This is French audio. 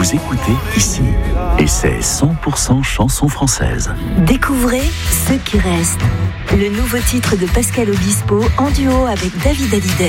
vous écoutez ici. Et c'est 100% chansons françaises. Découvrez Ce qui reste. Le nouveau titre de Pascal Obispo en duo avec David Hallyday.